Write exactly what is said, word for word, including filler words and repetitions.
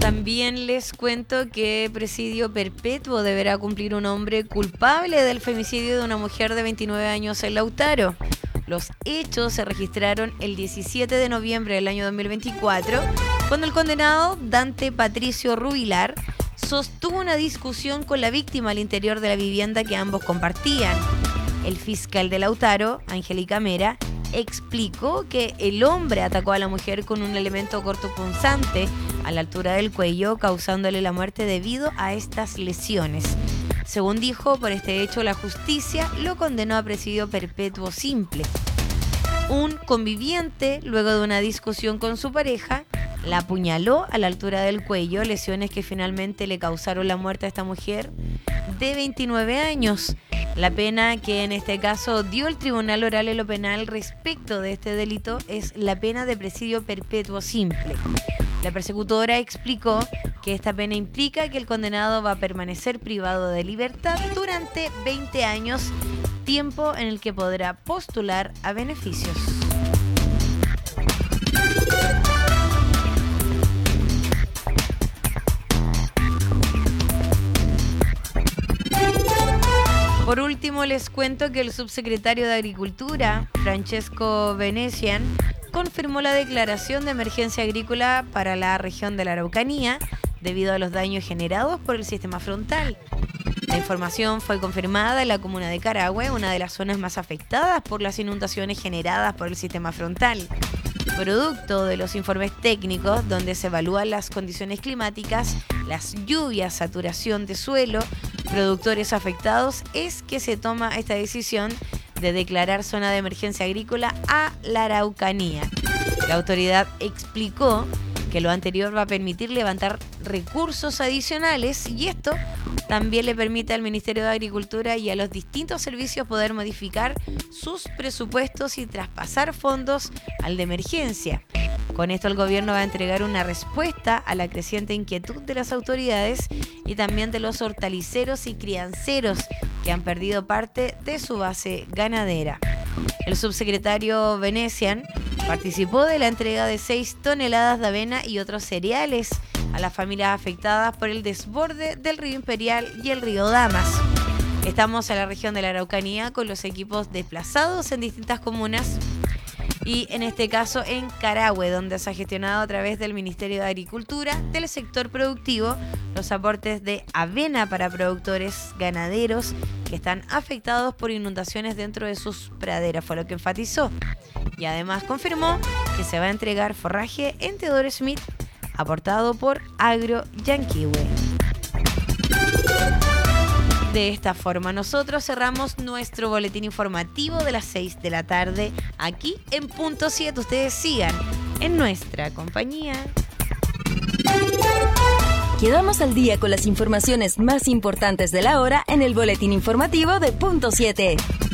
También les cuento que presidio perpetuo deberá cumplir un hombre culpable del femicidio de una mujer de veintinueve años en Lautaro. Los hechos se registraron el diecisiete de noviembre del año dos mil veinticuatro, cuando el condenado Dante Patricio Rubilar sostuvo una discusión con la víctima al interior de la vivienda que ambos compartían. El fiscal de Lautaro, Angélica Mera, explicó que el hombre atacó a la mujer con un elemento cortopunzante a la altura del cuello, causándole la muerte debido a estas lesiones. Según dijo, por este hecho la justicia lo condenó a presidio perpetuo simple. Un conviviente, luego de una discusión con su pareja, la apuñaló a la altura del cuello, lesiones que finalmente le causaron la muerte a esta mujer de veintinueve años. La pena que en este caso dio el Tribunal Oral en lo Penal respecto de este delito es la pena de presidio perpetuo simple. La persecutora explicó que esta pena implica que el condenado va a permanecer privado de libertad durante veinte años, tiempo en el que podrá postular a beneficios. Por último, les cuento que el subsecretario de Agricultura, Francesco Venecian, confirmó la declaración de emergencia agrícola para la región de la Araucanía debido a los daños generados por el sistema frontal. La información fue confirmada en la comuna de Carahue, una de las zonas más afectadas por las inundaciones generadas por el sistema frontal. Producto de los informes técnicos donde se evalúan las condiciones climáticas, las lluvias, saturación de suelo, productores afectados, es que se toma esta decisión de declarar zona de emergencia agrícola a la Araucanía. La autoridad explicó que lo anterior va a permitir levantar recursos adicionales y esto también le permite al Ministerio de Agricultura y a los distintos servicios poder modificar sus presupuestos y traspasar fondos al de emergencia. Con esto el gobierno va a entregar una respuesta a la creciente inquietud de las autoridades y también de los hortaliceros y crianceros que han perdido parte de su base ganadera. El subsecretario Venecian participó de la entrega de seis toneladas de avena y otros cereales a las familias afectadas por el desborde del río Imperial y el río Damas. Estamos en la región de la Araucanía con los equipos desplazados en distintas comunas y en este caso en Carahue, donde se ha gestionado a través del Ministerio de Agricultura del sector productivo los aportes de avena para productores ganaderos que están afectados por inundaciones dentro de sus praderas, fue lo que enfatizó. Y además confirmó que se va a entregar forraje en Teodoro Smith, aportado por Agro Yanquihue. De esta forma nosotros cerramos nuestro boletín informativo de las seis de la tarde aquí en Punto siete. Ustedes sigan en nuestra compañía. Quedamos al día con las informaciones más importantes de la hora en el boletín informativo de Punto siete.